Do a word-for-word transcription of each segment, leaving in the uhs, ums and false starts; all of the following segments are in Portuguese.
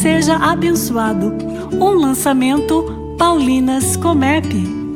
seja abençoado. Um lançamento Paulinas Comep.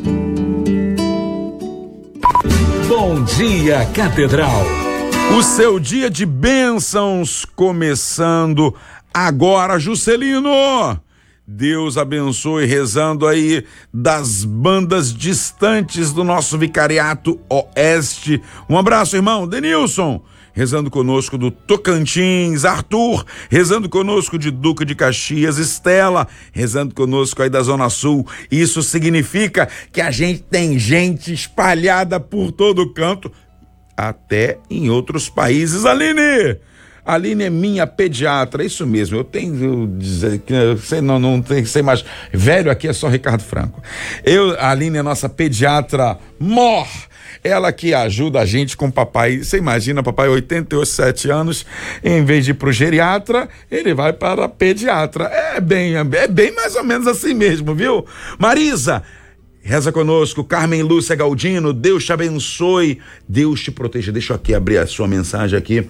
Bom dia, Catedral. O seu dia de bênçãos começando agora, Juscelino. Deus abençoe, rezando aí das bandas distantes do nosso Vicariato Oeste. Um abraço, irmão. Denilson, rezando conosco do Tocantins. Arthur, rezando conosco de Duque de Caxias. Estela, rezando conosco aí da Zona Sul. Isso significa que a gente tem gente espalhada por todo canto, até em outros países. Aline! Aline é minha pediatra, isso mesmo, eu tenho dizer que eu sei, não, não tem que ser mais velho, aqui é só Ricardo Franco. Eu, a Aline é nossa pediatra mor, ela que ajuda a gente com o papai. Você imagina, papai, oitenta e sete anos, em vez de ir pro geriatra, ele vai para a pediatra. É bem, é bem mais ou menos assim mesmo, viu? Marisa, reza conosco. Carmen Lúcia Galdino, Deus te abençoe, Deus te proteja. Deixa eu aqui abrir a sua mensagem aqui.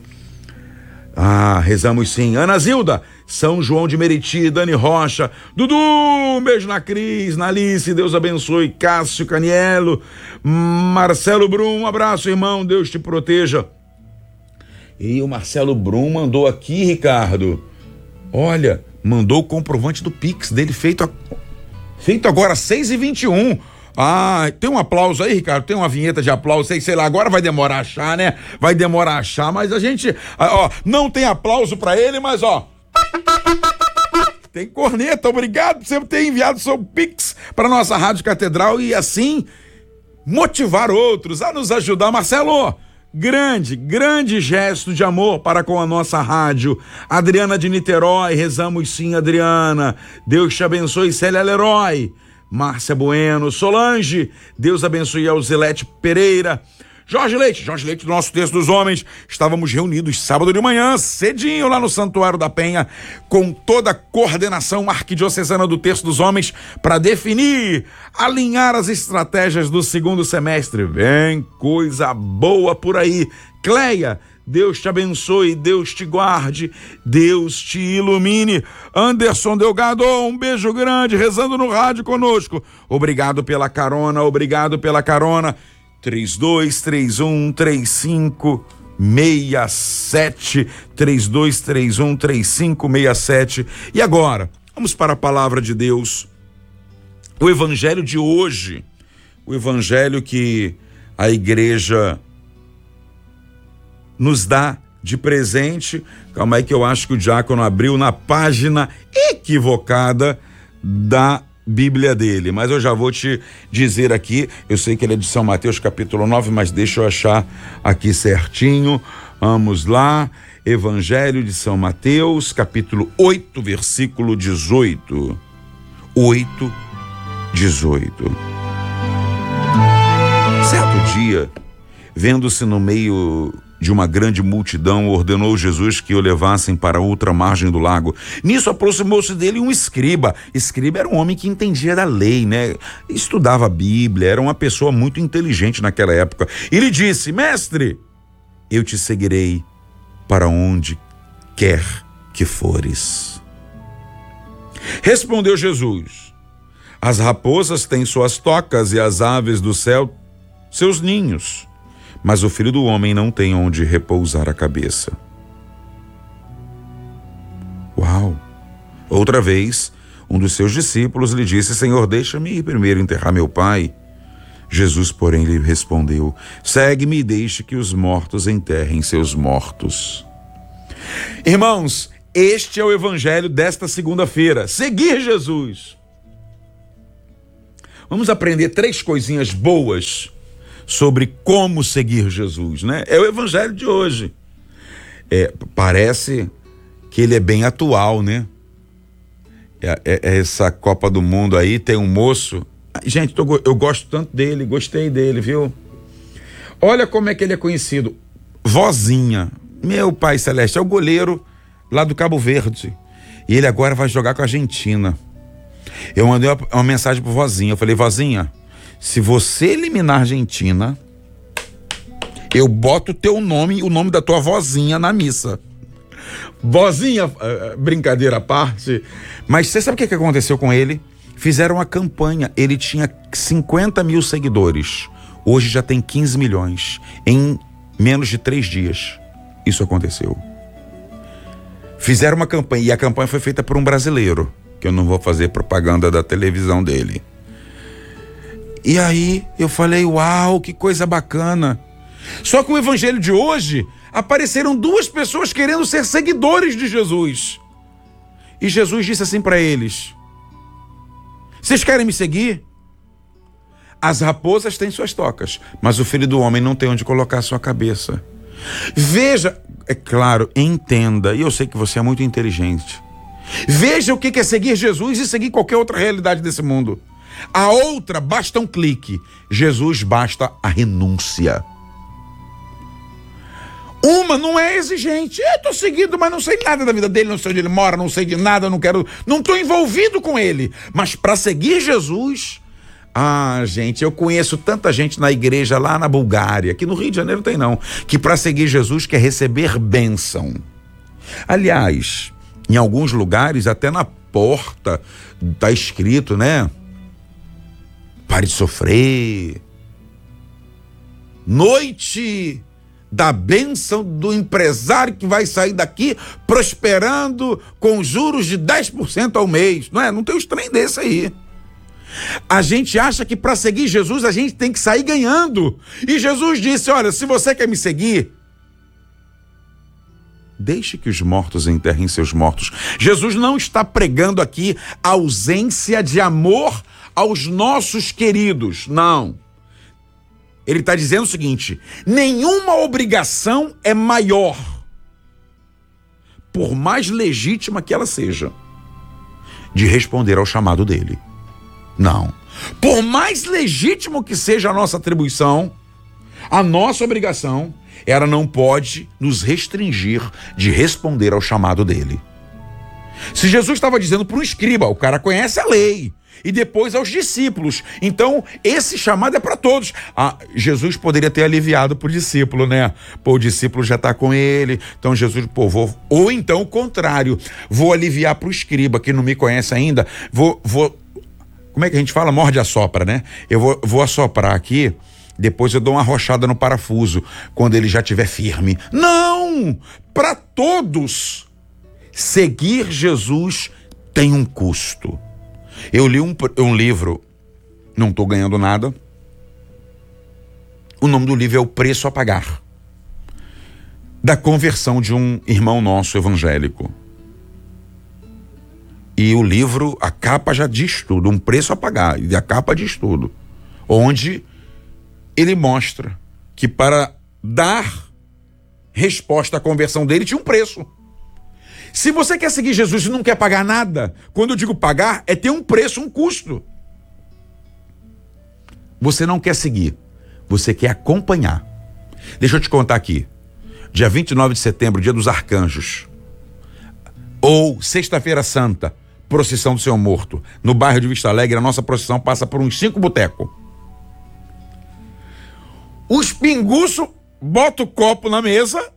Ah, rezamos sim. Ana Zilda, São João de Meriti, Dani Rocha, Dudu, um beijo na Cris, na Alice, Deus abençoe. Cássio Canielo, Marcelo Brum, um abraço, irmão, Deus te proteja. E o Marcelo Brum mandou aqui, Ricardo, olha, mandou o comprovante do Pix dele feito, a, feito agora seis e vinte e um. Ah, tem um aplauso aí, Ricardo? Tem uma vinheta de aplauso, sei, sei lá, agora vai demorar a achar, né? Vai demorar a achar, mas a gente, ó, não tem aplauso pra ele, mas ó, tem corneta. Obrigado por você ter enviado seu Pix para nossa Rádio Catedral e assim motivar outros a nos ajudar. Marcelo, grande, grande gesto de amor para com a nossa rádio. Adriana de Niterói, rezamos sim, Adriana. Deus te abençoe. Célia Leroy, Márcia Bueno, Solange, Deus abençoe ao Zelete Pereira. Jorge Leite, Jorge Leite do nosso Texto dos Homens. Estávamos reunidos sábado de manhã, cedinho, lá no Santuário da Penha, com toda a coordenação arquidiocesana do Texto dos Homens, para definir, alinhar as estratégias do segundo semestre. Vem coisa boa por aí. Cleia, Deus te abençoe, Deus te guarde, Deus te ilumine. Anderson Delgado, um beijo grande, rezando no rádio conosco. Obrigado pela carona, obrigado pela carona. três dois três um três cinco seis sete, três dois três um três cinco seis sete. E agora, vamos para a palavra de Deus. O evangelho de hoje, o evangelho que a igreja nos dá de presente. Calma aí que eu acho que o diácono abriu na página equivocada da Bíblia dele, mas eu já vou te dizer aqui, eu sei que ele é de São Mateus capítulo nove, mas deixa eu achar aqui certinho. Vamos lá, Evangelho de São Mateus capítulo oito, versículo dezoito. oito, dezoito. Certo dia, vendo-se no meio de uma grande multidão, ordenou Jesus que o levassem para outra margem do lago. Nisso aproximou-se dele um escriba. Escriba era um homem que entendia da lei, né? Estudava a Bíblia, era uma pessoa muito inteligente naquela época. E lhe disse: mestre, eu te seguirei para onde quer que fores. Respondeu Jesus: as raposas têm suas tocas e as aves do céu seus ninhos, mas o Filho do Homem não tem onde repousar a cabeça. Uau! Outra vez, um dos seus discípulos lhe disse: Senhor, deixa-me ir primeiro enterrar meu pai. Jesus, porém, lhe respondeu: segue-me e deixe que os mortos enterrem seus mortos. Irmãos, este é o evangelho desta segunda-feira. Seguir Jesus. Vamos aprender três coisinhas boas sobre como seguir Jesus, né? É o evangelho de hoje. É, parece que ele é bem atual, né? É, é, é essa Copa do Mundo aí, tem um moço. Gente, tô, eu gosto tanto dele, gostei dele, viu? Olha como é que ele é conhecido. Vozinha. Meu pai celeste, é o goleiro lá do Cabo Verde. E ele agora vai jogar com a Argentina. Eu mandei uma, uma mensagem pro Vozinha. Eu falei: Vozinha, se você eliminar a Argentina, eu boto o teu nome e o nome da tua vozinha na missa. Vozinha, brincadeira à parte, mas você sabe o que que aconteceu com ele? Fizeram uma campanha, ele tinha cinquenta mil seguidores, hoje já tem quinze milhões, em menos de três dias isso aconteceu. Fizeram uma campanha, e a campanha foi feita por um brasileiro, que eu não vou fazer propaganda da televisão dele. E aí eu falei, uau, que coisa bacana. Só que o evangelho de hoje, apareceram duas pessoas querendo ser seguidores de Jesus. E Jesus disse assim para eles: vocês querem me seguir? As raposas têm suas tocas, mas o filho do homem não tem onde colocar a sua cabeça. Veja, é claro, entenda, e eu sei que você é muito inteligente. Veja o que é seguir Jesus e seguir qualquer outra realidade desse mundo. A outra basta um clique, Jesus basta a renúncia. Uma não é exigente, eu tô seguindo, mas não sei nada da vida dele, não sei onde ele mora, não sei de nada, não quero, não tô envolvido com ele. Mas para seguir Jesus, ah, gente, eu conheço tanta gente na igreja lá na Bulgária, que no Rio de Janeiro tem não, que para seguir Jesus quer receber bênção. Aliás, em alguns lugares, até na porta, tá escrito, né? Pare de sofrer. Noite da bênção do empresário que vai sair daqui prosperando com juros de dez por cento ao mês. Não é? Não tem os trem desse aí. A gente acha que para seguir Jesus a gente tem que sair ganhando. E Jesus disse, olha, se você quer me seguir, deixe que os mortos enterrem seus mortos. Jesus não está pregando aqui a ausência de amor aos nossos queridos, não. Ele está dizendo o seguinte: nenhuma obrigação é maior, por mais legítima que ela seja, de responder ao chamado dele. Não. Por mais legítimo que seja a nossa atribuição, a nossa obrigação, ela não pode nos restringir de responder ao chamado dele. Se Jesus estava dizendo para um escriba, o cara conhece a lei, e depois aos discípulos, então esse chamado é para todos. Ah, Jesus poderia ter aliviado para o discípulo, né? Pô, o discípulo já está com ele, então Jesus, pô, vou... ou então o contrário, vou aliviar para o escriba que não me conhece ainda, vou, vou, como é que a gente fala? Morde a sopra, né? Eu vou, vou assoprar aqui, depois eu dou uma arrochada no parafuso, quando ele já estiver firme. Não! Para todos, seguir Jesus tem um custo. Eu li um, um livro, não estou ganhando nada. O nome do livro é O Preço a Pagar, da conversão de um irmão nosso evangélico. E o livro, a capa já diz tudo, um preço a pagar, e a capa diz tudo, onde ele mostra que para dar resposta à conversão dele tinha um preço. Se você quer seguir Jesus e não quer pagar nada, quando eu digo pagar, é ter um preço, um custo. Você não quer seguir, você quer acompanhar. Deixa eu te contar aqui. Dia vinte e nove de setembro, dia dos arcanjos, ou sexta-feira santa, procissão do Senhor Morto, no bairro de Vista Alegre, a nossa procissão passa por uns cinco botecos. Os pinguços botam o copo na mesa,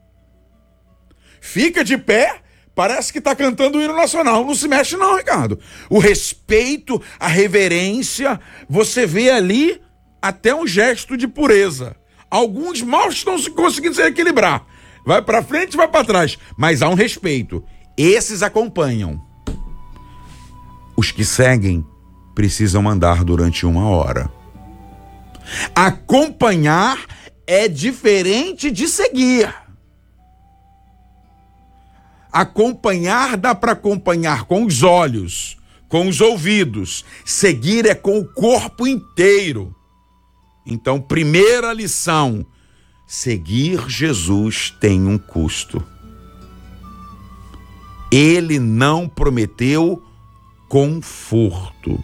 fica de pé, parece que está cantando o hino nacional. Não se mexe não, Ricardo. O respeito, a reverência, você vê ali até um gesto de pureza. Alguns mal estão conseguindo se equilibrar. Vai para frente, vai para trás. Mas há um respeito. Esses acompanham. Os que seguem precisam andar durante uma hora. Acompanhar é diferente de seguir. Acompanhar dá para acompanhar com os olhos, com os ouvidos. Seguir é com o corpo inteiro. Então, primeira lição: seguir Jesus tem um custo. Ele não prometeu conforto.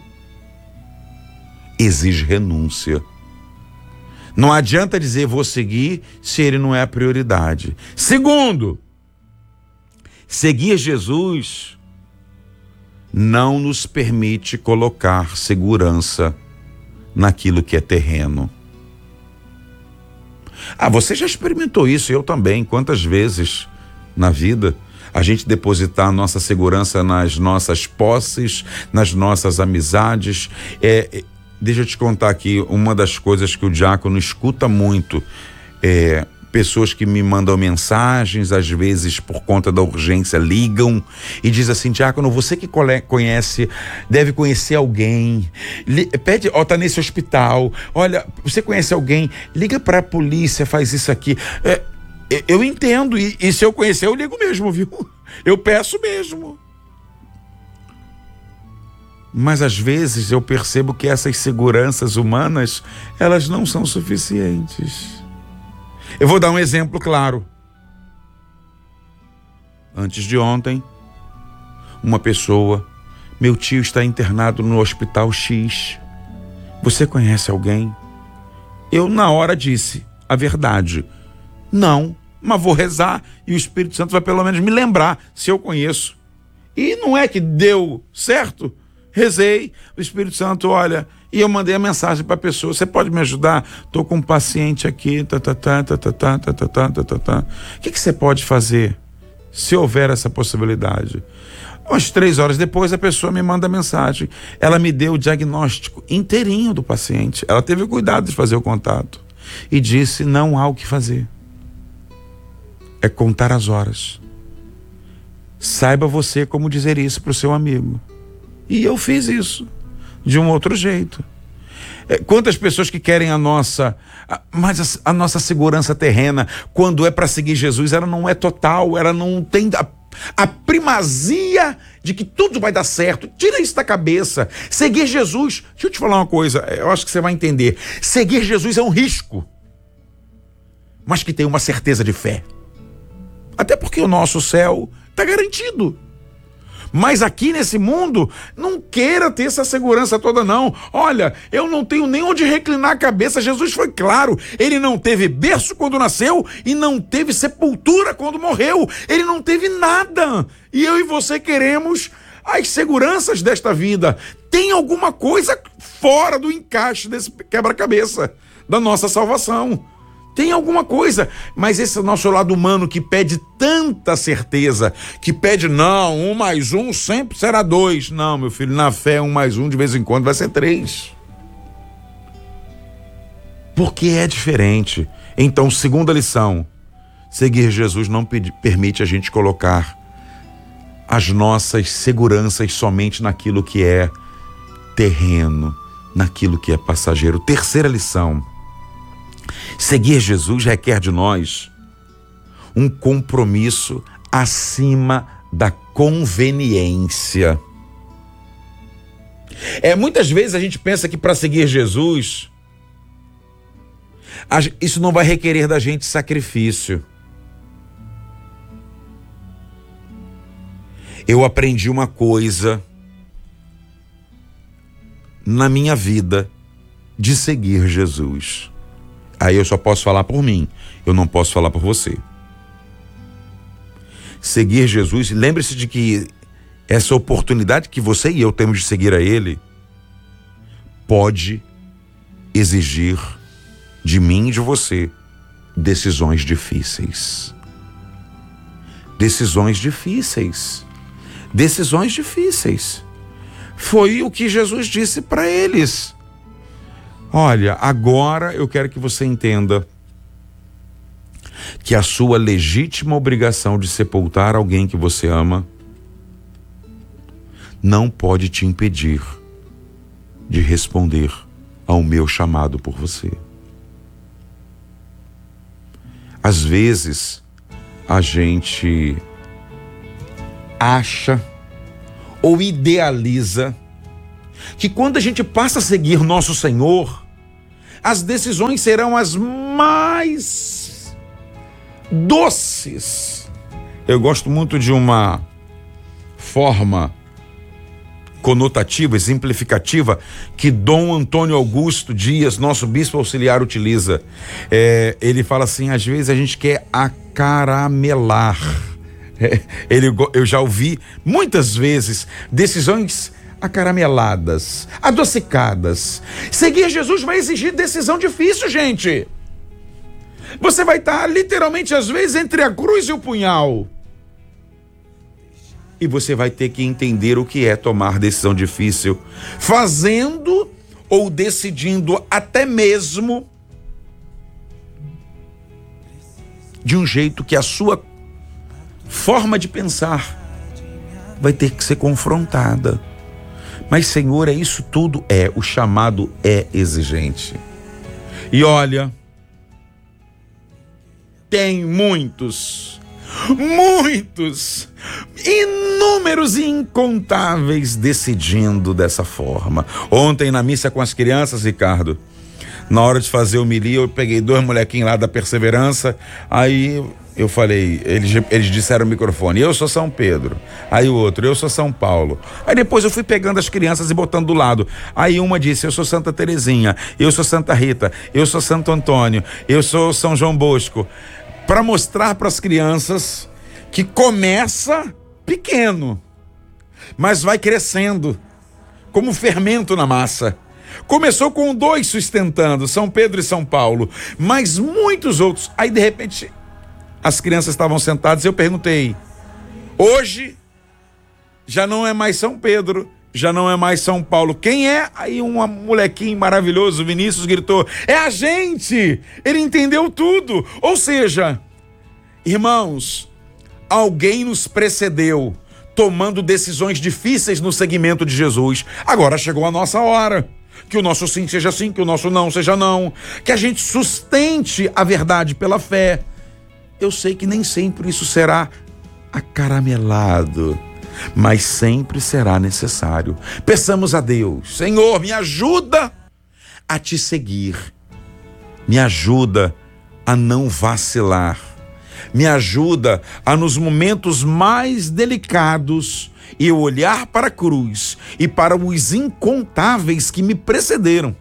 Exige renúncia. Não adianta dizer vou seguir se ele não é a prioridade. Segundo, seguir Jesus não nos permite colocar segurança naquilo que é terreno. Ah, você já experimentou isso, eu também, quantas vezes? na vida, a gente depositar a nossa segurança nas nossas posses, nas nossas amizades. É, deixa eu te contar aqui uma das coisas que o diácono escuta muito, é, pessoas que me mandam mensagens, às vezes por conta da urgência ligam e diz assim: diácono, você que conhece, deve conhecer alguém, li, pede, ó, tá nesse hospital, olha, você conhece alguém, liga pra polícia, faz isso aqui. É, eu entendo, e, e se eu conhecer eu ligo mesmo, viu? Eu peço mesmo. Mas às vezes eu percebo que essas seguranças humanas, elas não são suficientes. Eu vou dar um exemplo claro. Antes de ontem, uma pessoa, meu tio está internado no hospital X. Você conhece alguém? Eu na hora disse a verdade. Não, mas vou rezar e o Espírito Santo vai pelo menos me lembrar se eu conheço. E não é que deu certo? Rezei, o Espírito Santo, olha, e eu mandei a mensagem para a pessoa: você pode me ajudar? Estou com um paciente aqui, tá, tá, tá, tá, tá, tá, tá, tá, tá, tá, tá. O que que você pode fazer se houver essa possibilidade? Umas três horas depois a pessoa me manda a mensagem. Ela me deu o diagnóstico inteirinho do paciente. Ela teve o cuidado de fazer o contato e disse: não há o que fazer. É contar as horas. Saiba você como dizer isso para o seu amigo. E eu fiz isso de um outro jeito. É, quantas pessoas que querem a nossa, a, mas a, a nossa segurança terrena, quando é para seguir Jesus, ela não é total, ela não tem a, a primazia de que tudo vai dar certo. Tira isso da cabeça. Seguir Jesus, deixa eu te falar uma coisa, eu acho que você vai entender. Seguir Jesus é um risco, mas que tem uma certeza de fé. Até porque o nosso céu está garantido. Mas aqui nesse mundo, não queira ter essa segurança toda não. Olha, eu não tenho nem onde reclinar a cabeça. Jesus foi claro, ele não teve berço quando nasceu e não teve sepultura quando morreu. Ele não teve nada. E eu e você queremos as seguranças desta vida. Tem alguma coisa fora do encaixe desse quebra-cabeça da nossa salvação. Tem alguma coisa, mas esse é o nosso lado humano que pede tanta certeza, que pede, não, um mais um sempre será dois. Não, meu filho, na fé um mais um de vez em quando vai ser três. Porque é diferente. Então, segunda lição, seguir Jesus não permite a gente colocar as nossas seguranças somente naquilo que é terreno, naquilo que é passageiro. Terceira lição, seguir Jesus requer de nós um compromisso acima da conveniência. É, muitas vezes a gente pensa que para seguir Jesus, a, isso não vai requerer da gente sacrifício. Eu aprendi uma coisa na minha vida de seguir Jesus. Aí eu só posso falar por mim, eu não posso falar por você. Seguir Jesus, lembre-se de que essa oportunidade que você e eu temos de seguir a Ele pode exigir de mim e de você decisões difíceis. Decisões difíceis. Decisões difíceis. Foi o que Jesus disse para eles. Olha, agora eu quero que você entenda que a sua legítima obrigação de sepultar alguém que você ama não pode te impedir de responder ao meu chamado por você. Às vezes, a gente acha ou idealiza que quando a gente passa a seguir nosso Senhor, as decisões serão as mais doces. Eu gosto muito de uma forma conotativa, exemplificativa, que Dom Antônio Augusto Dias, nosso bispo auxiliar, utiliza. É, ele fala assim: às vezes a gente quer acaramelar. É, ele, eu já ouvi muitas vezes decisões acarameladas, adocicadas. Seguir Jesus vai exigir decisão difícil, gente. Você vai estar literalmente às vezes entre a cruz e o punhal. E você vai ter que entender o que é tomar decisão difícil, fazendo ou decidindo até mesmo de um jeito que a sua forma de pensar vai ter que ser confrontada. Mas, Senhor, é isso tudo? É, o chamado é exigente. E olha, tem muitos, muitos, inúmeros e incontáveis decidindo dessa forma. Ontem na missa com as crianças, Ricardo, na hora de fazer o homilia, eu peguei dois molequinhos lá da Perseverança, aí eu falei, eles, eles disseram no microfone, eu sou São Pedro. Aí o outro, eu sou São Paulo. Aí depois eu fui pegando as crianças e botando do lado. Aí uma disse, eu sou Santa Terezinha, eu sou Santa Rita, eu sou Santo Antônio, eu sou São João Bosco. Para mostrar para as crianças que começa pequeno, mas vai crescendo, como fermento na massa. Começou com dois sustentando, São Pedro e São Paulo, mas muitos outros. Aí de repente as crianças estavam sentadas e eu perguntei, hoje já não é mais São Pedro, já não é mais São Paulo, quem é? Aí um molequinho maravilhoso, Vinícius, gritou, é a gente! Ele entendeu tudo. Ou seja, irmãos, alguém nos precedeu tomando decisões difíceis no segmento de Jesus. Agora chegou a nossa hora. Que o nosso sim seja sim, que o nosso não seja não, que a gente sustente a verdade pela fé. Eu sei que nem sempre isso será acaramelado, mas sempre será necessário. Peçamos a Deus, Senhor, me ajuda a te seguir, me ajuda a não vacilar, me ajuda a nos momentos mais delicados eu olhar para a cruz e para os incontáveis que me precederam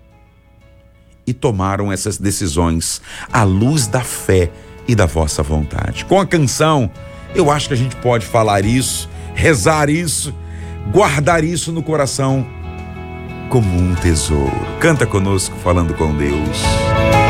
e tomaram essas decisões à luz da fé e da vossa vontade. Com a canção, eu acho que a gente pode falar isso, rezar isso, guardar isso no coração como um tesouro. Canta conosco, falando com Deus.